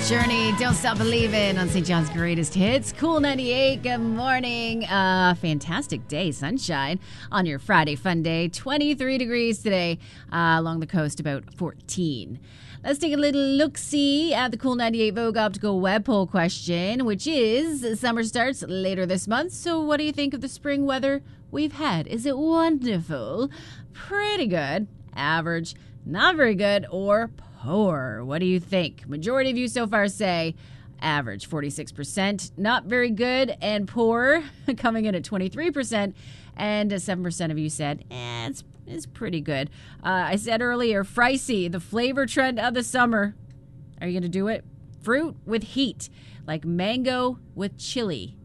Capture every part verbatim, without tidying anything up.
Journey, Don't Stop Believing on Saint John's Greatest Hits. Cool ninety-eight, good morning. Uh, fantastic day, sunshine on your Friday fun day. twenty-three degrees today uh, along the coast, about fourteen. Let's take a little look-see at the Cool ninety-eight Vogue Optical Web Poll question, which is, summer starts later this month, so what do you think of the spring weather we've had? Is it wonderful, pretty good, average, not very good, or poor? What do you think? Majority of you so far say average, forty-six percent, not very good, and poor, coming in at twenty-three percent, and seven percent of you said, eh, it's, it's pretty good. Uh, I said earlier, Fricey, the flavor trend of the summer. Are you going to do it? Fruit with heat, like mango with chili.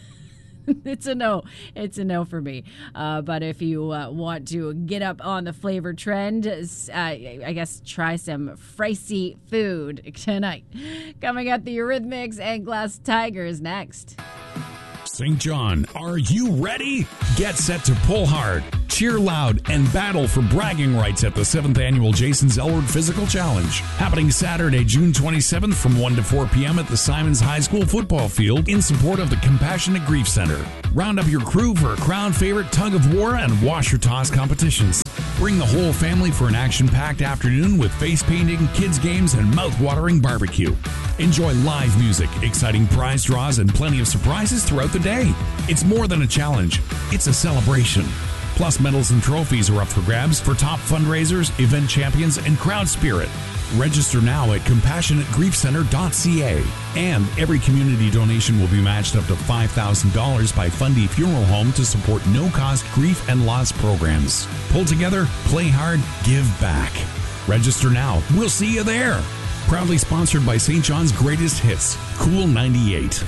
It's a no. It's a no for me. Uh, but if you uh, want to get up on the flavor trend, uh, I guess try some Fricey food tonight. Coming up, the Eurythmics and Glass Tigers next. Saint John, are you ready? Get set to pull hard, cheer loud, and battle for bragging rights at the seventh Annual Jason Zellward Physical Challenge. Happening Saturday, June twenty-seventh from one to four p.m. at the Simons High School football field in support of the Compassionate Grief Center. Round up your crew for a crowd favorite tug of war and washer toss competitions. Bring the whole family for an action-packed afternoon with face painting, kids games, and mouth-watering barbecue. Enjoy live music, exciting prize draws, and plenty of surprises throughout the day. It's more than a challenge. It's a celebration. Plus, medals and trophies are up for grabs for top fundraisers, event champions, and crowd spirit. Register now at compassionate grief center dot c a. And every community donation will be matched up to five thousand dollars by Fundy Funeral Home to support no-cost grief and loss programs. Pull together, play hard, give back. Register now. We'll see you there. Proudly sponsored by Saint John's Greatest Hits, Cool ninety-eight.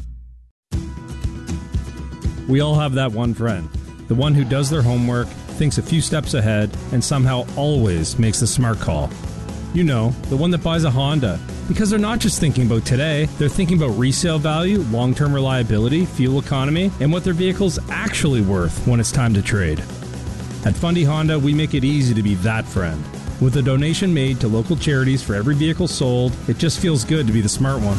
We all have that one friend. The one who does their homework, thinks a few steps ahead, and somehow always makes the smart call. You know, the one that buys a Honda. Because they're not just thinking about today, they're thinking about resale value, long-term reliability, fuel economy, and what their vehicle's actually worth when it's time to trade. At Fundy Honda, we make it easy to be that friend. With a donation made to local charities for every vehicle sold, it just feels good to be the smart one.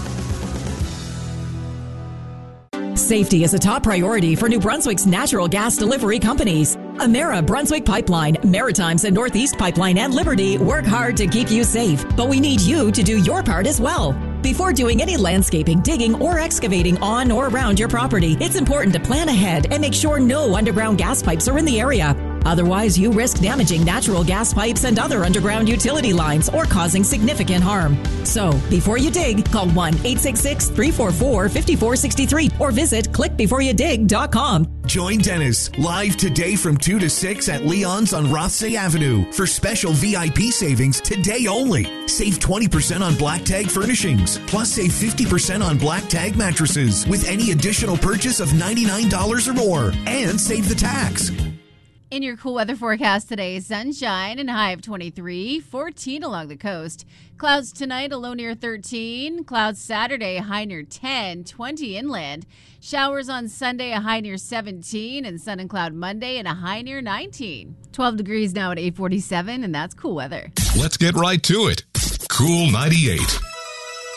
Safety is a top priority for New Brunswick's natural gas delivery companies. Emera Brunswick Pipeline, Maritimes and Northeast Pipeline, and Liberty work hard to keep you safe, but we need you to do your part as well. Before doing any landscaping, digging, or excavating on or around your property, it's important to plan ahead and make sure no underground gas pipes are in the area. Otherwise, you risk damaging natural gas pipes and other underground utility lines or causing significant harm. So, before you dig, call one eight six six, three four four, five four six three or visit click before you dig dot com. Join Dennis live today from two to six at Leon's on Rothsay Avenue for special V I P savings today only. Save twenty percent on Black Tag furnishings, plus save fifty percent on Black Tag mattresses with any additional purchase of ninety-nine dollars or more, and save the tax. In your cool weather forecast today, sunshine and high of twenty-three, fourteen along the coast. Clouds tonight, a low near thirteen. Clouds Saturday, a high near ten, twenty inland. Showers on Sunday, a high near seventeen. And sun and cloud Monday, and a high near nineteen. twelve degrees now at eight forty-seven, and that's cool weather. Let's get right to it. Cool ninety-eight.